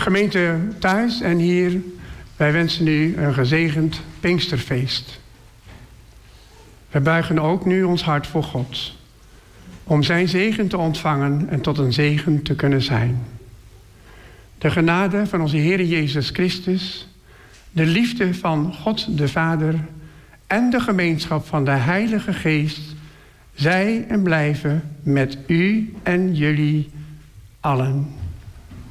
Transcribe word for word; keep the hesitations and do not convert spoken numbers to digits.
Gemeente thuis en hier, wij wensen u een gezegend Pinksterfeest. We buigen ook nu ons hart voor God, om zijn zegen te ontvangen en tot een zegen te kunnen zijn. De genade van onze Heer Jezus Christus, de liefde van God de Vader en de gemeenschap van de Heilige Geest, zij en blijven met u en jullie allen.